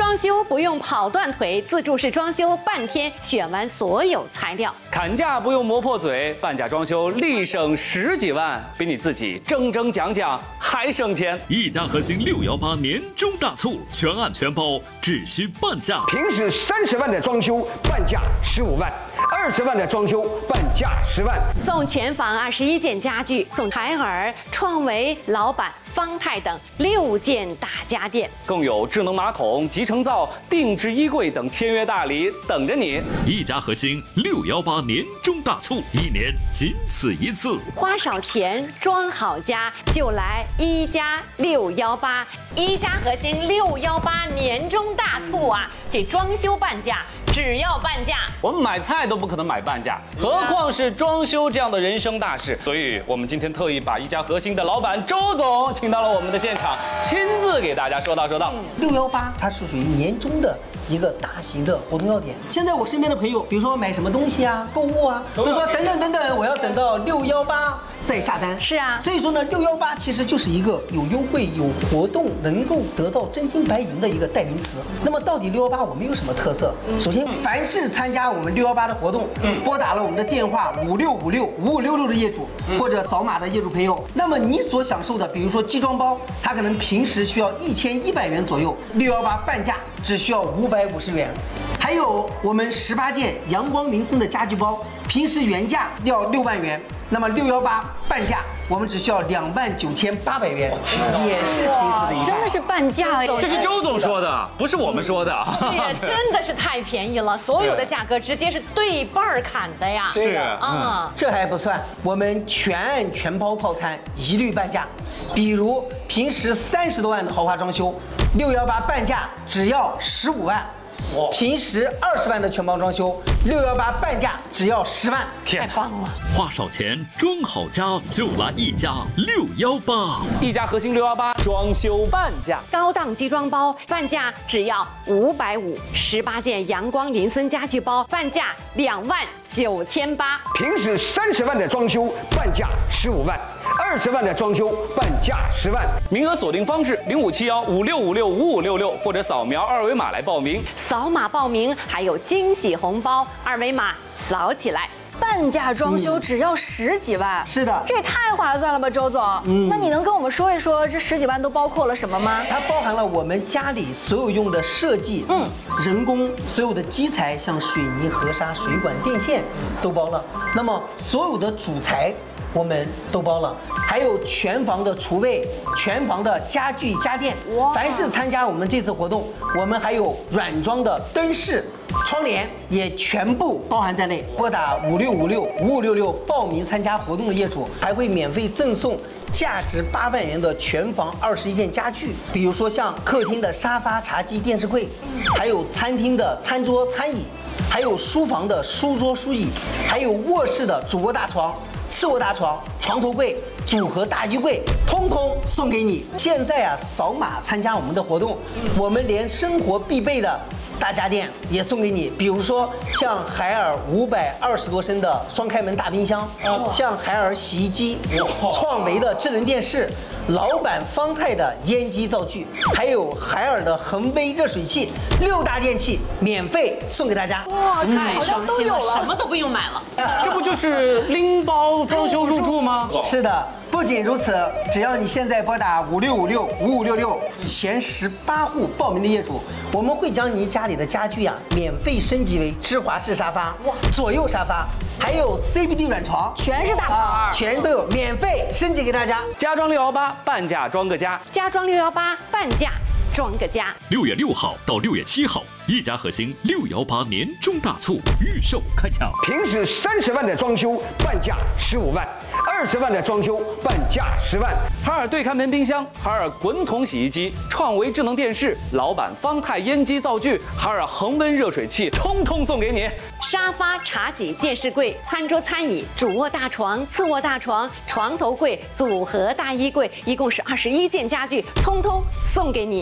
装修不用跑断腿，自助式装修半天选完所有材料。 砍价不用磨破嘴，半价装修立省10几万，比你自己争讲还省钱。 一家核心618年终大促，全案全包，只需半价。 平时30万的装修，半价15万；20万的装修，半价10万。 送全房21件家具，送海尔、创维、老板、方太等6件大家电， 更有智能马桶、集成灶、定制衣柜等签约大礼等着你。 一家核心618年终大促，1年仅此一次。 花少钱装好家，就来一家618。一家核心618年终大促啊！这装修半价，只要半价。 我们买菜都不可能买半价，何况是装修这样的人生大事。所以我们今天特意把一家核心的老板周总请到了我们的现场，亲自给大家说道。 618它是属于年终的一个大型的活动要点。现在我身边的朋友，比如说买什么东西啊、购物啊，都说等等，我要等到618再下单。 是啊， 所以说呢，618其实就是一个有优惠、有活动，能够得到真金白银的一个代名词。那么到底618我们有什么特色？首先，凡是参加我们618的活动，拨打了我们的电话56565566的业主或者扫码的业主朋友，那么你所享受的，比如说集装包，它可能平时需要1100元左右，618半价只需要550元。还有我们18件阳光林森的家具包，平时原价要6万元，那么618半价我们只需要29800元，也是平时的一半。 真的是半价哎！ 这是周总说的，不是我们说的。 这也真的是太便宜了，所有的价格直接是对半砍的呀。 是啊， 这还不算，我们全案全包套餐一律半价。比如平时30多万的豪华装修，618半价只要15万。平时20万的全包装修，618半价只要10万， 太棒了！ 花少钱装好家，就来一家618。 一家核心618装修半价， 高档集装包半价只要550，18件阳光林森家具包半价29800。 平时30万的装修，半价15万；20万的装修，半价10万。 名额锁定方式057156565566，或者扫描2维码来报名。 扫码报名还有惊喜红包，2维码扫起来。 半价装修只要10几万， 是的， 这也太划算了吧，周总。那你能跟我们说一说这10几万都包括了什么吗？ 它包含了我们家里所有用的设计，人工所有的基材，像水泥、河沙、水管、电线都包了。那么所有的主材我们都包了，还有全房的厨卫、全房的家具家电。凡是参加我们这次活动，我们还有软装的灯饰、窗帘也全部包含在内。拨打56565566报名参加活动的业主，还会免费赠送价值8万元的全房21件家具，比如说像客厅的沙发、茶几、电视柜，还有餐厅的餐桌、餐椅，还有书房的书桌、书椅，还有卧室的主卧大床、次卧大床、床头柜、组合大衣柜，通通送给你。现在啊，扫码参加我们的活动，我们连生活必备的大家电也送给你，比如说像海尔520多升的双开门大冰箱，像海尔洗衣机，创维的智能电视，老板方太的烟机灶具，还有海尔的恒威热水器，6大电器免费送给大家。 哇， 太省心了，什了。 么都不用买了。 这不就是拎包装修入住吗？ 是的，不仅如此，只要你现在拨打56565566前18户报名的业主，我们会将你家里的家具免费升级为芝华士沙发、左右沙发，还有 CBD 软床， 全是大牌， 全都有免费升级给大家。 家装618半价装个家， 家装618半价装个家。 6月6号到6月7号，一家核心618年终大促预售开抢。 平时30万的装修，半价15万；20万的装修，半价10万。 海尔对开门冰箱、海尔滚筒洗衣机、创维智能电视、老板方太烟机灶具、海尔恒温热水器，通通送给你。 沙发、茶几、电视柜、餐桌、餐椅、主卧大床、次卧大床、床头柜、组合大衣柜，一共是21件家具，通通送给你。